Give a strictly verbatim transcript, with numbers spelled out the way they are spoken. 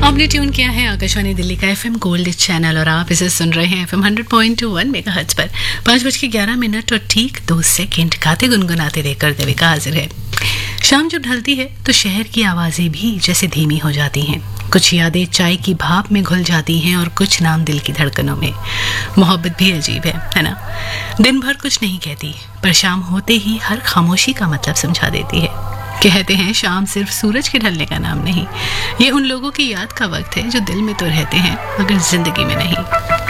आपने ट्यून किया है आकाशवाणी दिल्ली का एफएम गोल्ड चैनल और आप इसे सुन रहे हैं FM hundred point two one megahertz पर। पाँच बज के ग्यारह मिनट और ठीक दो सेकंड गाते गुनगुनाते देकर देविका हाजिर है। शाम जब ढलती है तो शहर की आवाजें भी जैसे धीमी हो जाती हैं। कुछ यादें चाय की भाप में घुल जाती हैं और कुछ नाम दिल की धड़कनों में। मोहब्बत भी अजीब है है ना। दिन भर कुछ नहीं कहती पर शाम होते ही हर खामोशी का मतलब समझा देती है। कहते हैं शाम सिर्फ सूरज के ढलने का नाम नहीं, ये उन लोगों की याद का वक्त है जो दिल में तो रहते हैं मगर जिंदगी में नहीं।